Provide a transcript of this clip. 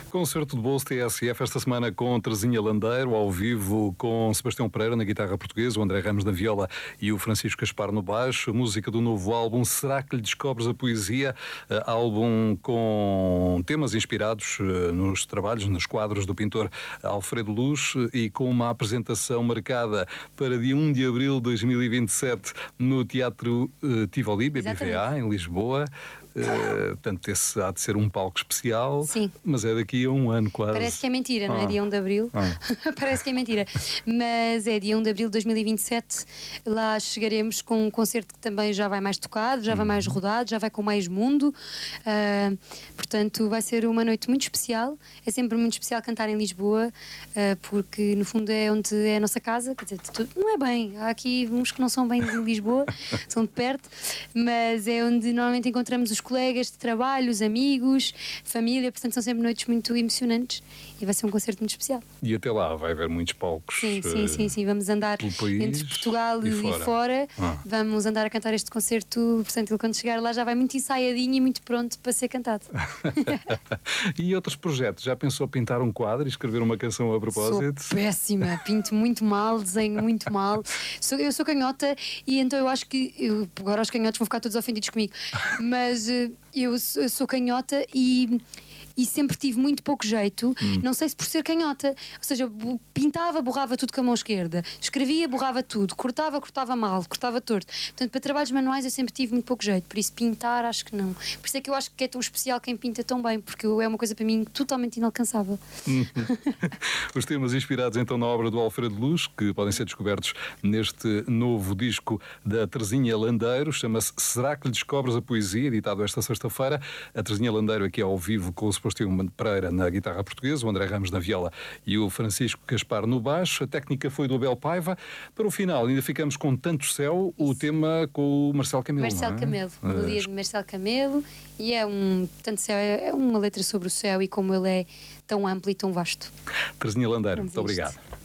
Concerto de bolso TSF esta semana com Terezinha Landeiro, ao vivo com Sebastião Pereira na guitarra portuguesa, o André Ramos na viola e o Francisco Gaspar no baixo. Música do novo álbum Será que lhe descobres a poesia? Álbum com temas inspirados nos trabalhos, nos quadros do pintor Alfredo Luz e com uma apresentação marcada para dia 1 de abril de 2027 no Teatro Tivoli, BBVA, em Lisboa. Portanto, esse há de ser um palco especial. Sim. Mas é daqui a um ano quase. Parece que é mentira, não é? Dia 1 de Abril. Parece que é mentira. Mas é dia 1 de Abril de 2027. Lá chegaremos com um concerto que também já vai mais tocado, já vai mais rodado, já vai com mais mundo. Portanto, vai ser uma noite muito especial. É sempre muito especial cantar em Lisboa, porque no fundo é onde é a nossa casa. Quer dizer, não é bem. Há aqui uns que não são bem de Lisboa, são de perto, mas é onde normalmente encontramos os colegas de trabalho, os amigos, família. Portanto, são sempre noites muito emocionantes e vai ser um concerto muito especial. E até lá vai haver muitos palcos. Sim. Vamos andar entre Portugal e fora. Vamos andar a cantar este concerto. Portanto, ele quando chegar lá já vai muito ensaiadinho e muito pronto para ser cantado. E outros projetos? Já pensou pintar um quadro e escrever uma canção a propósito? Sou péssima, pinto muito mal, desenho muito mal. Eu sou canhota e então eu acho que agora os canhotos vão ficar todos ofendidos comigo, mas eu sou canhota e sempre tive muito pouco jeito, não sei se por ser canhota, ou seja, pintava, borrava tudo com a mão esquerda, escrevia, borrava tudo, cortava mal, cortava torto. Portanto, para trabalhos manuais eu sempre tive muito pouco jeito, por isso pintar acho que não. Por isso é que eu acho que é tão especial quem pinta tão bem, porque é uma coisa para mim totalmente inalcançável. Os temas inspirados então na obra do Alfredo Luz, que podem ser descobertos neste novo disco da Terezinha Landeiro, chama-se Será que lhe descobres a poesia, editado esta sexta-feira. A Terezinha Landeiro aqui ao vivo com o Sebastião Pereira na guitarra portuguesa, o André Ramos na viola e o Francisco Gaspar no baixo. A técnica foi do Abel Paiva. Para o final ainda ficamos com Tanto Céu, o tema com o Marcelo Camelo. Marcelo Camelo, melodia de Marcelo Camelo, e Tanto Céu é uma letra sobre o céu e como ele é tão amplo e tão vasto. Terezinha Landeiro, muito obrigado.